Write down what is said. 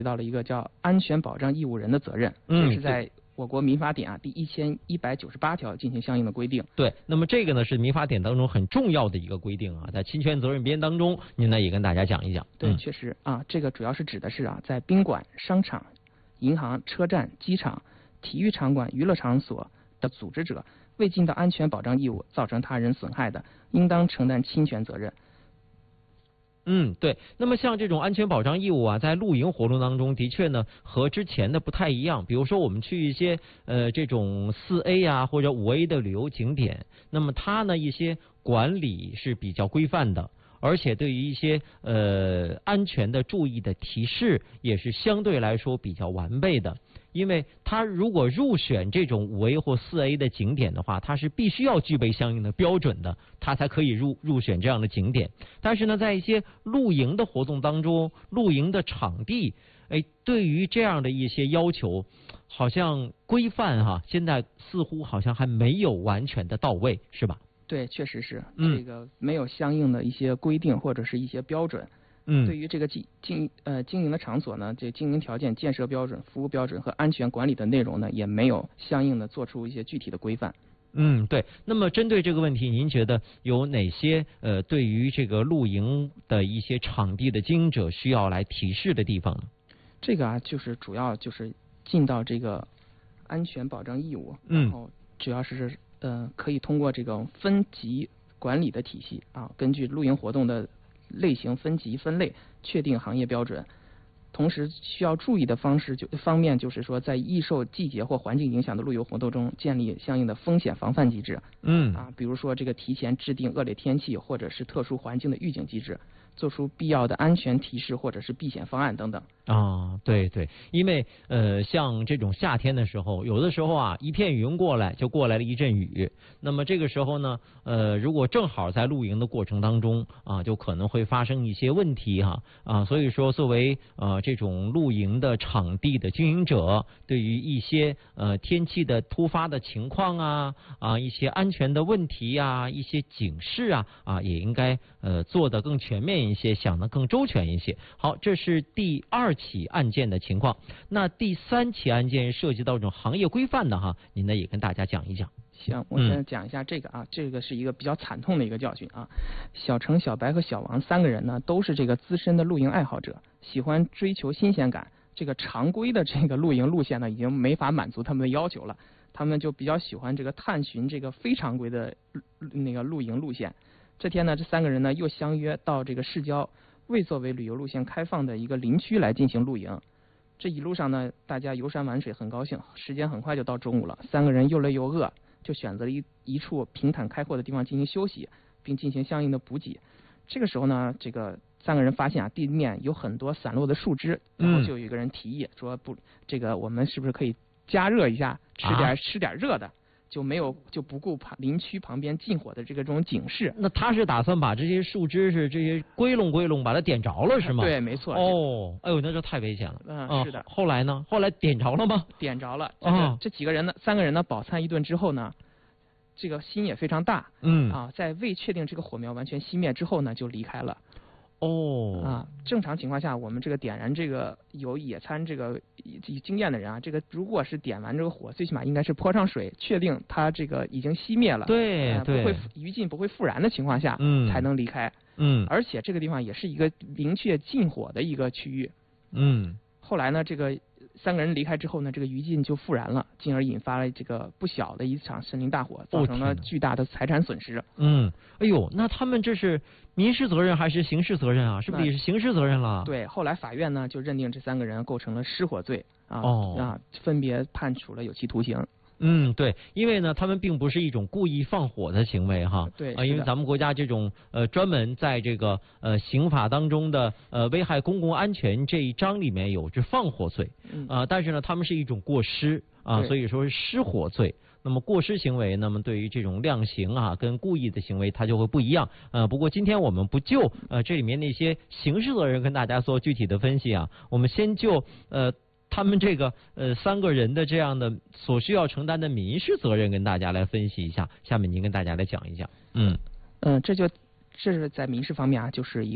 提到了一个叫安全保障义务人的责任，这是在我国民法典第1198条进行相应的规定。 对，那么这个呢是民法典当中很重要的一个规定啊，在侵权责任编当中，您呢也跟大家讲一讲。 对，确实啊，这个主要是指的是在宾馆、商场、银行、车站、机场、体育场馆、娱乐场所的组织者，未尽到安全保障义务，造成他人损害的，应当承担侵权责任。 对。那么像这种安全保障义务啊，在露营活动当中，的确呢和之前的不太一样。比如说我们去一些这种4A 啊或者5A 的旅游景点，那么它呢一些管理是比较规范的，而且对于一些安全的注意的提示也是相对来说比较完备的。因为它如果入选这种5A 或4A 的景点的话，它是必须要具备相应的标准的，它才可以入选这样的景点。但是呢，在一些露营的活动当中，露营的场地，对于这样的一些要求，好像规范现在似乎好像还没有完全的到位，是吧？ 对，确实是，这个没有相应的一些规定或者是一些标准。对于这个经营的场所呢，这经营条件、建设标准、服务标准和安全管理的内容呢，也没有相应的做出一些具体的规范。 对。那么针对这个问题，您觉得有哪些对于这个露营的一些场地的经营者需要来提示的地方呢？ 这个就是主要就是尽到这个安全保障义务，然后主要是可以通过这种分级管理的体系根据露营活动的类型分级分类，确定行业标准。同时需要注意的方面就是说，在易受季节或环境影响的露营活动中，建立相应的风险防范机制。比如说这个提前制定恶劣天气或者是特殊环境的预警机制，做出必要的安全提示或者是避险方案等等。 对，因为像这种夏天的时候，有的时候一片云过来就过来了一阵雨，那么这个时候呢如果正好在露营的过程当中就可能会发生一些问题所以说作为这种露营的场地的经营者，对于一些天气的突发的情况一些安全的问题一些警示也应该做得更全面一些，想得更周全一些。好，这是第2起案件的情况。那第3起案件涉及到这种行业规范的您呢也跟大家讲一讲。 行，我先讲一下这个这个是一个比较惨痛的一个教训小程、小白和小王3个人呢，都是这个资深的露营爱好者，喜欢追求新鲜感。这个常规的这个露营路线呢，已经没法满足他们的要求了，他们就比较喜欢这个探寻这个非常规的那个露营路线。这天呢，这3个人呢又相约到这个市郊未作为旅游路线开放的一个林区来进行露营。这一路上呢，大家游山玩水很高兴，时间很快就到中午了，3个人又累又饿，就选择了一处平坦开阔的地方进行休息，并进行相应的补给。这个时候呢，这个3个人发现地面有很多散落的树枝，然后就有一个人提议说这个我们是不是可以加热一下，吃点热的，就不顾林区旁边禁火的这种警示。 那他是打算把这些树枝是这些归拢，把它点着了是吗？ 对，没错。 那这太危险了。 是的。 后来呢？后来点着了吗？ 点着了。这几个人呢，3个人呢饱餐一顿之后呢，这个心也非常大。在未确定这个火苗完全熄灭之后呢，就离开了。正常情况下，我们这个点燃这个有野餐这个经验的人这个如果是点完这个火，最起码应该是泼上水，确定它这个已经熄灭了， 对， 不会余烬不会复燃的情况下，才能离开。而且这个地方也是一个明确禁火的一个区域。后来呢，这个3个人离开之后呢，这个余烬就复燃了，进而引发了这个不小的一场森林大火，造成了巨大的财产损失。 那他们这是民事责任还是刑事责任是不是也是刑事责任了？ 对，后来法院呢就认定这3个人构成了失火罪分别判处了有期徒刑。 对，因为呢，他们并不是一种故意放火的行为对因为咱们国家这种专门在这个刑法当中的危害公共安全这一章里面有这放火罪但是呢，他们是一种过失所以说是失火罪。那么过失行为，那么对于这种量刑跟故意的行为它就会不一样不过今天我们不就这里面那些刑事责任跟大家做具体的分析我们先就他们这个3个人的这样的所需要承担的民事责任跟大家来分析一下。下面您跟大家来讲一讲。 这是在民事方面就是